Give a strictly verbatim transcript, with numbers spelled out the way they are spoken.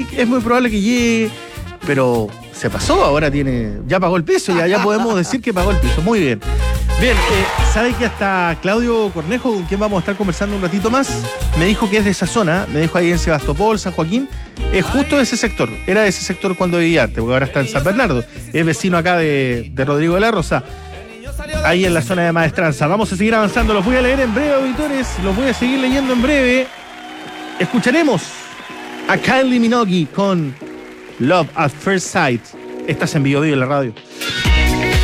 es muy probable que llegue, pero se pasó, ahora tiene, ya pagó el piso, ya, ya podemos decir que pagó el piso. Muy bien. Bien, eh, ¿sabe que hasta Claudio Cornejo, con quien vamos a estar conversando un ratito más, me dijo que es de esa zona, me dijo ahí en Sebastopol, San Joaquín, es justo de ese sector, era de ese sector cuando vivía antes, porque ahora está en San Bernardo, es vecino acá de, de Rodrigo de la Rosa, ahí en la zona de Maestranza. Vamos a seguir avanzando, los voy a leer en breve, auditores, los voy a seguir leyendo en breve. Escucharemos a Kylie Minogue con Love at First Sight. Estás en Bio Bio en la radio.